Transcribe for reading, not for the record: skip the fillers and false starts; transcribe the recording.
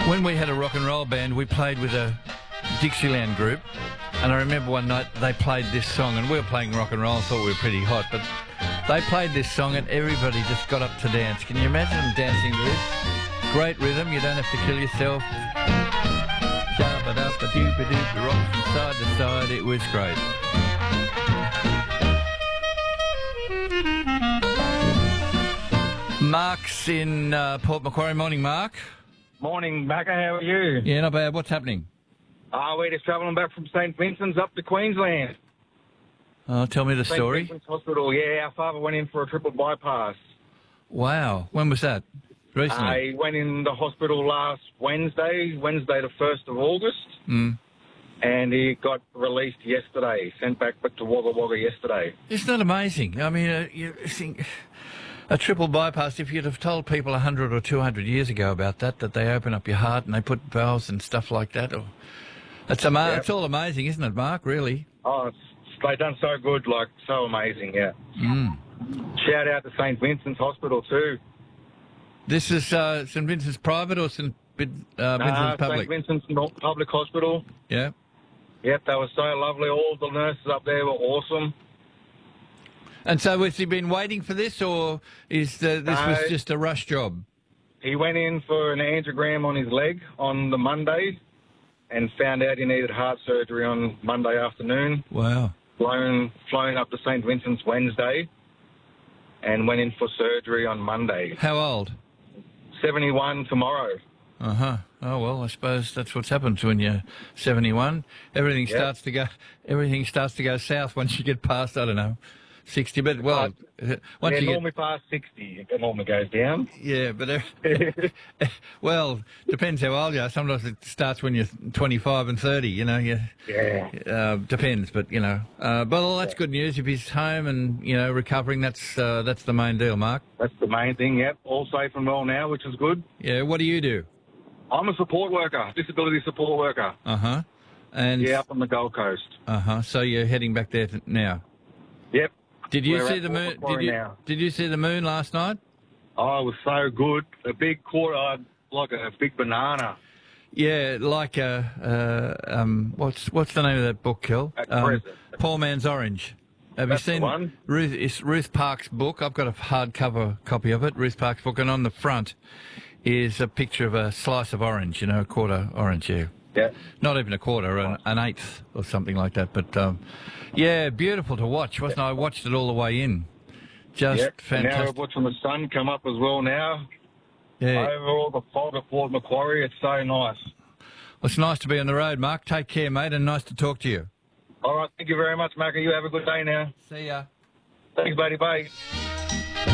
When we had a rock and roll band, we played with a Dixieland group, and I remember one night they played this song, and we were playing rock and roll and thought we were pretty hot, but they played this song and everybody just got up to dance. Can you imagine them dancing to this? Great rhythm, you don't have to kill yourself. Shabba-dabba-dooba-dooba, rock from side to side, it was great. Mark's in Port Macquarie. Morning, Mark. Morning, Macca. How are you? Yeah, not bad. What's happening? We're just travelling back from St Vincent's up to Queensland. Oh, tell me the story. St Vincent's Hospital. Yeah, our father went in for a triple bypass. Wow. When was that? Recently? He went in the hospital last Wednesday the 1st of August. And he got released yesterday, sent back to Wagga Wagga yesterday. Isn't that amazing? I mean, you think a triple bypass, if you'd have told people 100 or 200 years ago about that they open up your heart and they put valves and stuff like that, it's all amazing, isn't it, Mark, really? Oh, they've done so good, so amazing, yeah. Shout out to St Vincent's Hospital too. This is St Vincent's Private or St Vincent's Public? St Vincent's Public Hospital. Yeah. Yep, they were so lovely. All the nurses up there were awesome. And so has he been waiting for this, or this was just a rush job? He went in for an angiogram on his leg on the Monday and found out he needed heart surgery on Monday afternoon. Wow. Flown up to St Vincent's Wednesday and went in for surgery on Monday. How old? 71 tomorrow. Uh-huh. Oh, well, I suppose that's what's happened when you're 71. Everything starts to go south once you get past, I don't know, 60, but once you normally past 60, it normally goes down. Yeah, but well, depends how old you are. Sometimes it starts when you're 25 and 30. You know, depends, but well, that's good news. If he's home and recovering, that's the main deal, Mark. That's the main thing. Yep, all safe and well now, which is good. Yeah, what do you do? I'm a support worker, disability support worker. And up on the Gold Coast. So you're heading back there now. Yep. Did you see the moon? Did you see the moon last night? Oh, it was so good. A big quarter, like a big banana. Yeah, like what's the name of that book, Kel? Poor Man's Orange. Have you seen one? Ruth Park's book? I've got a hardcover copy of it, Ruth Park's book, and on the front is a picture of a slice of orange, a quarter orange, yeah. Yeah. Not even a quarter, an eighth or something like that. But, yeah, beautiful to watch, wasn't it? I watched it all the way in. Just fantastic. And now we're watching the sun come up as well now. Yeah. Over all the fog of Port Macquarie. It's so nice. Well, it's nice to be on the road, Mark. Take care, mate, and nice to talk to you. All right. Thank you very much, Macca. You have a good day now. See ya. Thanks, buddy. Bye.